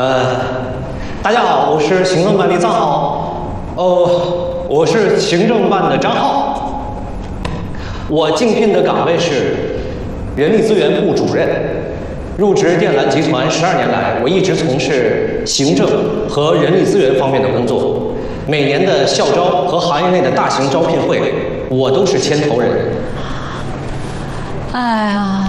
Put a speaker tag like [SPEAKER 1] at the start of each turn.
[SPEAKER 1] 大家好，我是行政办的藏灏。我是行政办的张浩。我竞聘的岗位是人力资源部主任。入职电缆集团12年来，我一直从事行政和人力资源方面的工作。每年的校招和行业内的大型招聘会，我都是牵头人。
[SPEAKER 2] 哎呀，